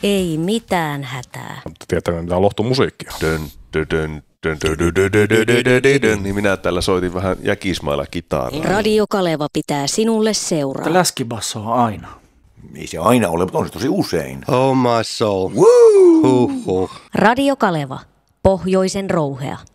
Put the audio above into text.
Ei mitään hätää. Tiedätkö, mitä lohtumusiikkia? Niin minä täällä soitin vähän jäkismailla kitaraa. Radio Kaleva pitää sinulle seuraa. Läskibasso on aina. Ei se aina ole, mutta on se tosi usein. Oh my soul. Woo! Huhhuh. Radio Kaleva, pohjoisen rouhea.